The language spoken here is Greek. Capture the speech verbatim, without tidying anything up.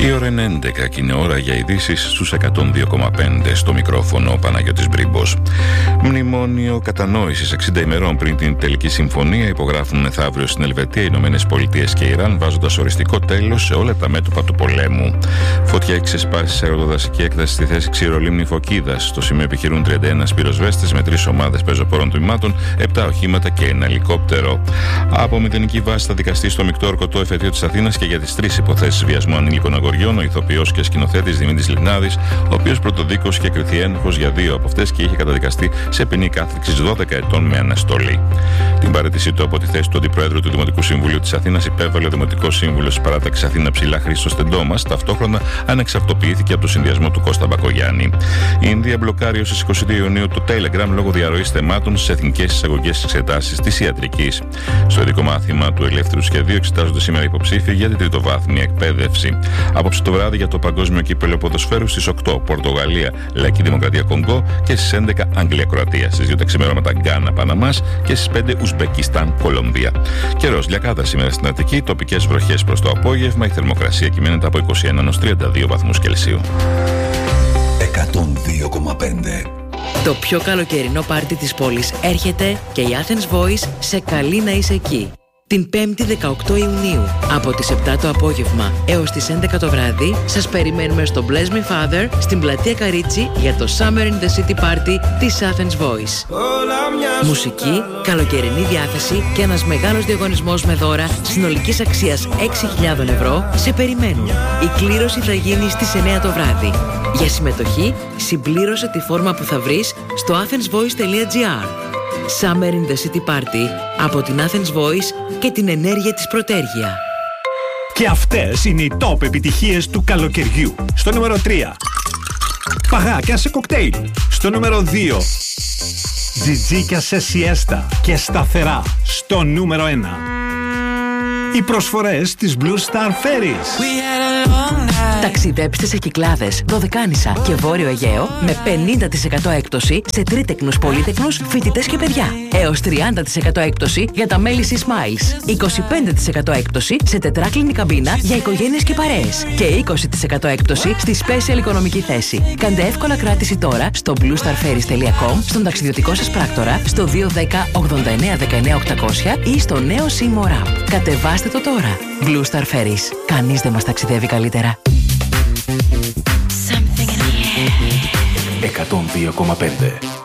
Η ώρα είναι έντεκα και είναι ώρα για ειδήσεις στους εκατόν δύο κόμμα πέντε. Στο μικρόφωνο ο Παναγιώτης Μπρίμπος. Μνημόνιο κατανόησης εξήντα ημερών πριν την τελική συμφωνία υπογράφουν μεθαύριο στην Ελβετία, Ηνωμένες Πολιτείες και Ιράν, βάζοντας οριστικό τέλος σε όλα τα μέτωπα του πολέμου. Φωτιά έχει ξεσπάσει σε αεροδρομική έκταση στη θέση Ξηρολίμνη Φωκίδας. Στο σημείο επιχειρούν τριάντα ένα πυροσβέστες με τρεις ομάδες πεζοπόρων τμήματων, επτά οχήματα και ένα ελικόπτερο. Από μηδενική βάση θα δικαστεί στο μεικτό ορκωτό εφετείο της Αθήνας και για τις τρεις υποθέσεις βιασμού ανήλικων αγοριών ο ηθοποιός και σκηνοθέτης Δημήτρης Λιγνάδης, ο οποίος πρωτοδίκως και κριθεί ένοχος για δύο από αυτές και είχε καταδικαστεί σε ποινή κάθριξης δώδεκα ετών με αναστολή. Την παραίτησή του από τη θέση του Αντιπροέδρου του Δημοτικού Συμβουλίου της Αθήνας υπέβαλε ο Δημοτικός Σύμβουλος της Παράταξης Αθήνα Ψηλά Χρήστος Τεντόμας, ταυτόχρονα ανεξαρτοποιήθηκε από το συνδυασμό του Κώστα Μπακογιάννη. Η Ινδία μπλοκάρει ως τις είκοσι δύο Ιουνίου το Telegram λόγω διαρροής θεμάτων στις εθνικές εισαγωγές εξετάσεις της ιατρικής. Στο ειδικό μάθημα του ελεύθερου σχεδίου εξετάζονται σήμερα υποψήφοι για την τριτοβάθμια εκπαίδευση. Απόψε το βράδυ για το Παγκόσμιο Κύπελλο Ποδοσφαίρου στις οκτώ Πορτογαλία, Λαϊκή Δημοκρατία Κονγκό και στις έντεκα Αγγλία Κροατία. Στις δύο τα ξημερώματα Γκάνα Παναμάς και στις πέντε Ουσμπεκιστάν Κολομβία. Καιρός λιακάδα σήμερα στην Αττική, τοπικές βροχές προς το απόγευμα, η θερμοκρασία κυμαίνεται από είκοσι ένα έως τριάντα δύο βαθμούς Κελσίου. εκατόν δύο κόμμα πέντε. Το πιο καλοκαιρινό πάρτι της πόλης έρχεται και η Athens Voice σε καλεί να είσαι εκεί. Την πέμπτη δεκαοκτώ Ιουνίου, από τις επτά το απόγευμα έως τις έντεκα το βράδυ, σας περιμένουμε στο Bless Me Father στην πλατεία Καρίτσι για το Summer in the City Party της Athens Voice. Μουσική, καλοκαιρινή διάθεση και ένας μεγάλος διαγωνισμός με δώρα συνολικής αξίας έξι χιλιάδες ευρώ σε περιμένουν. Η κλήρωση θα γίνει στις εννέα το βράδυ. Για συμμετοχή, συμπλήρωσε τη φόρμα που θα βρεις στο athensvoice τελεία gr. Summer in the City Party από την Athens Voice και την ενέργεια της Πρωτέργεια. Και αυτές είναι οι top επιτυχίες του καλοκαιριού. Στο νούμερο τρία, παγάκια σε κοκτέιλ. Στο νούμερο δύο, τζιτζίκια σε σιέστα και σταθερά. Στο νούμερο ένα, οι προσφορές της Blue Star Ferries. Ταξιδέψτε σε Κυκλάδες, Δωδεκάνησα και Βόρειο Αιγαίο με πενήντα τοις εκατό έκπτωση σε τρίτεκνους, πολύτεκνους, φοιτητές και παιδιά. Έως τριάντα τοις εκατό έκπτωση για τα μέλη Sea Smiles. είκοσι πέντε τοις εκατό έκπτωση σε τετράκλινη καμπίνα για οικογένειες και παρέες. Και είκοσι τοις εκατό έκπτωση στη special οικονομική θέση. Κάντε εύκολα κράτηση τώρα στο blue star ferries τελεία com, στον ταξιδιωτικό σας πράκτορα, στο δύο ένα μηδέν ογδόντα εννέα δεκαεννέα οκτακόσια ή στο νέο Seymour App. Κατεβάστε το τώρα. Blue Star Ferries. Κανείς δεν μας ταξιδεύει καλύτερα. εκατόν δύο κόμμα πέντε.